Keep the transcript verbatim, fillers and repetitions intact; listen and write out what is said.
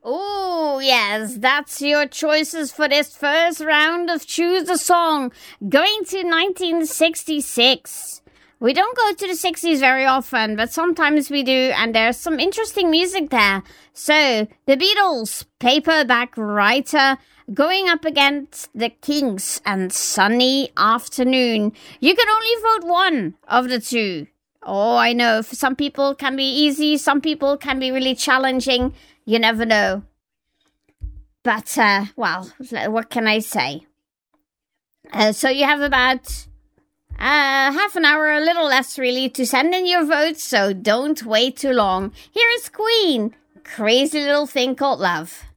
Oh, yes, that's your choices for this first round of Choose a Song. Going to nineteen sixty-six. We don't go to the sixties very often, but sometimes we do, and there's some interesting music there. So, the Beatles, Paperback Writer, going up against the Kinks and Sunny Afternoon. You can only vote one of the two. Oh, I know, for some people it can be easy, some people can be really challenging. You never know. But, uh, well, what can I say? Uh, so you have about uh, half an hour, a little less really, to send in your votes, so don't wait too long. Here is Queen, Crazy Little Thing Called Love.